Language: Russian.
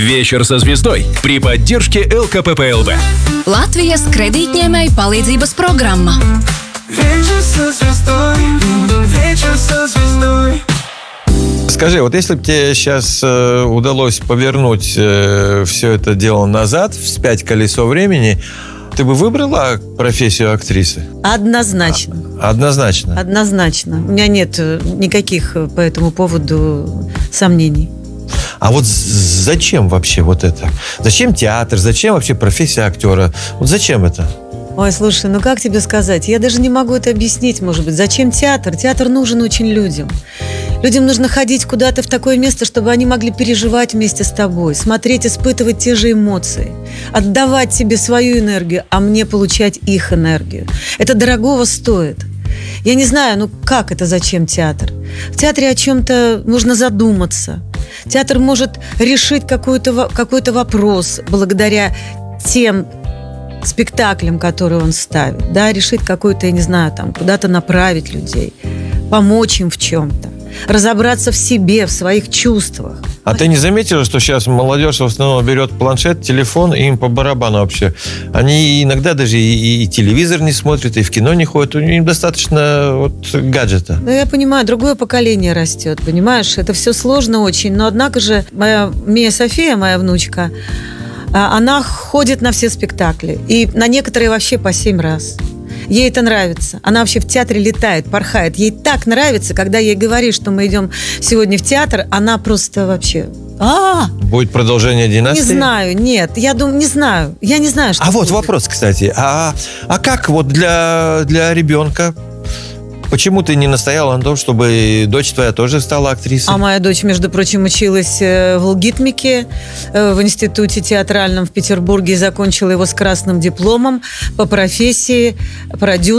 Вечер со звездой при поддержке ЛКПП-ЛВ. Latvijas kredītņēmēju palīdzības programma. Вечер со звездой, вечер со звездой. Скажи, вот если бы тебе сейчас удалось повернуть все это дело назад, вспять колесо времени, ты бы выбрала профессию актрисы? Однозначно. Однозначно? Однозначно. У меня нет никаких по этому поводу сомнений. А вот зачем вообще вот это? Зачем театр? Зачем вообще профессия актера? Вот зачем это? Ой, слушай, ну как тебе сказать? Я даже не могу это объяснить, может быть. Зачем театр? Театр нужен очень людям. Людям нужно ходить куда-то в такое место, чтобы они могли переживать вместе с тобой, смотреть, испытывать те же эмоции, отдавать себе свою энергию, а мне получать их энергию. Это дорогого стоит. Я не знаю, ну как это, зачем театр? В театре о чем-то нужно задуматься. Театр может решить какой-то вопрос благодаря тем спектаклям, которые он ставит, да, решить какой-то, я не знаю, там, куда-то направить людей, помочь им в чем-то, разобраться в себе, в своих чувствах. А ты не заметила, что сейчас молодежь в основном берет планшет, телефон, и им по барабану вообще? Они иногда даже и телевизор не смотрят, и в кино не ходят. Им достаточно вот гаджета. Ну, я понимаю, другое поколение растет, понимаешь? Это все сложно очень, но однако же Мия София, моя внучка, она ходит на все спектакли. И на некоторые вообще по 7 раз. Ей это нравится. Она вообще в театре летает, порхает. Ей так нравится, когда ей говоришь, что мы идем сегодня в театр, она просто вообще... Будет продолжение династии? Не знаю, нет. Я думаю, не знаю. Я не знаю, что А вот будет. вопрос, кстати. А как вот для ребенка? Почему ты не настояла на том, чтобы дочь твоя тоже стала актрисой? А моя дочь, между прочим, училась в ЛГИТМИКе, в институте театральном в Петербурге и закончила его с красным дипломом по профессии продюсера.